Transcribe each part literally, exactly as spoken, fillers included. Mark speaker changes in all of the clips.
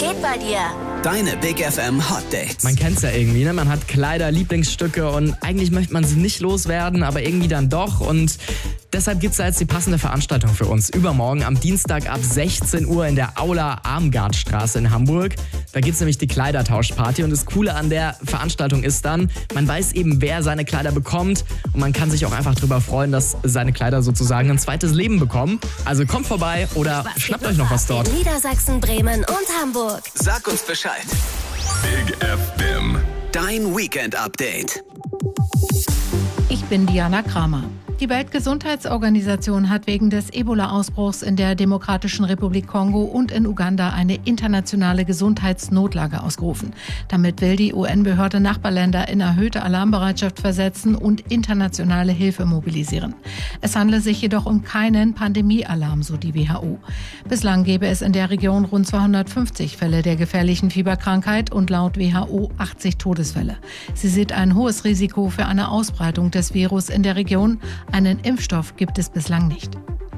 Speaker 1: geht bei dir?
Speaker 2: Deine Big F M Hot Dates.
Speaker 3: Man kennt's ja irgendwie, ne? Man hat Kleider, Lieblingsstücke und eigentlich möchte man sie nicht loswerden, aber irgendwie dann doch. Und deshalb gibt's da jetzt die passende Veranstaltung für uns. Übermorgen am Dienstag ab sechzehn Uhr in der Aula Armgardstraße in Hamburg. Da gibt's nämlich die Kleidertauschparty und das Coole an der Veranstaltung ist dann, man weiß eben, wer seine Kleider bekommt und man kann sich auch einfach drüber freuen, dass seine Kleider sozusagen ein zweites Leben bekommen. Also kommt vorbei oder
Speaker 1: Was
Speaker 3: schnappt
Speaker 1: geht
Speaker 3: euch noch was
Speaker 1: ab
Speaker 3: dort.
Speaker 1: in Niedersachsen, Bremen und Hamburg.
Speaker 2: Sag uns Bescheid.
Speaker 4: Big F M.
Speaker 2: Dein Weekend-Update.
Speaker 5: Ich bin Diana Kramer. Die Weltgesundheitsorganisation hat wegen des Ebola-Ausbruchs in der Demokratischen Republik Kongo und in Uganda eine internationale Gesundheitsnotlage ausgerufen. Damit will die U N-Behörde Nachbarländer in erhöhte Alarmbereitschaft versetzen und internationale Hilfe mobilisieren. Es handle sich jedoch um keinen Pandemiealarm, so die W H O. Bislang gäbe es in der Region rund zweihundertfünfzig Fälle der gefährlichen Fieberkrankheit und laut W H O achtzig Todesfälle. Sie sieht ein hohes Risiko für eine Ausbreitung des Virus in der Region. Einen Impfstoff gibt es bislang nicht.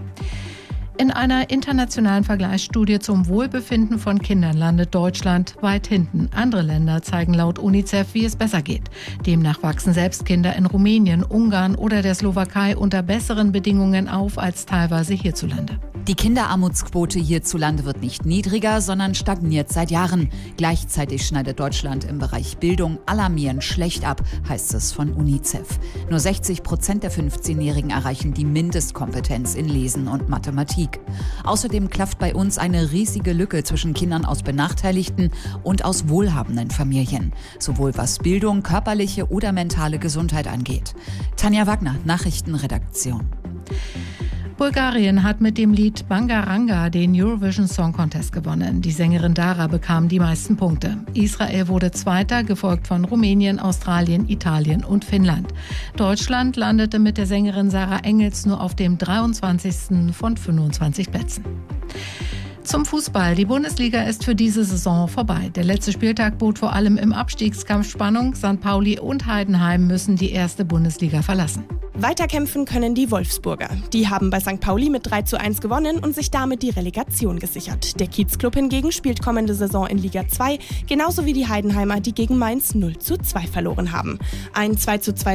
Speaker 5: In einer internationalen Vergleichsstudie zum Wohlbefinden von Kindern landet Deutschland weit hinten. Andere Länder zeigen laut UNICEF, wie es besser geht. Demnach wachsen selbst Kinder in Rumänien, Ungarn oder der Slowakei unter besseren Bedingungen auf als teilweise hierzulande.
Speaker 6: Die Kinderarmutsquote hierzulande wird nicht niedriger, sondern stagniert seit Jahren. Gleichzeitig schneidet Deutschland im Bereich Bildung alarmierend schlecht ab, heißt es von UNICEF. Nur sechzig Prozent der fünfzehnjährigen erreichen die Mindestkompetenz in Lesen und Mathematik. Außerdem klafft bei uns eine riesige Lücke zwischen Kindern aus benachteiligten und aus wohlhabenden Familien. Sowohl was Bildung, körperliche oder mentale Gesundheit angeht. Tanja Wagner, Nachrichtenredaktion.
Speaker 5: Bulgarien hat mit dem Lied Bangaranga den Eurovision Song Contest gewonnen. Die Sängerin Dara bekam die meisten Punkte. Israel wurde Zweiter, gefolgt von Rumänien, Australien, Italien und Finnland. Deutschland landete mit der Sängerin Sarah Engels nur auf dem dreiundzwanzigsten von fünfundzwanzig Plätzen. Zum Fußball. Die Bundesliga ist für diese Saison vorbei. Der letzte Spieltag bot vor allem im Abstiegskampf Spannung. Sankt Pauli und Heidenheim müssen die erste Bundesliga verlassen.
Speaker 7: Weiterkämpfen können die Wolfsburger. Die haben bei Sankt Pauli mit drei zu eins gewonnen und sich damit die Relegation gesichert. Der Kiezclub hingegen spielt kommende Saison in Liga zwei, genauso wie die Heidenheimer, die gegen Mainz null zu zwei verloren haben. Ein zwei zu zwei